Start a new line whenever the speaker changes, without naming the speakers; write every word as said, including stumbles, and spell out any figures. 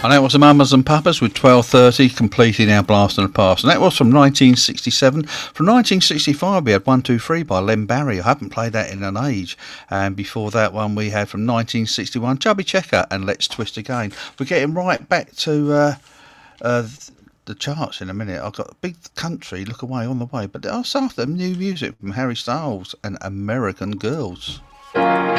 And that was the Mamas and Papas with twelve thirty completing our Blast in the Past. And that was from nineteen sixty-seven. From nineteen sixty-five we had one two three by Len Barry. I haven't played that in an age. And before that one we had from nineteen sixty-one Chubby Checker and Let's Twist Again. We're getting right back to uh, uh, the charts in a minute. I've got a Big Country, Look Away on the way. But also after new music from Harry Styles and American Girls.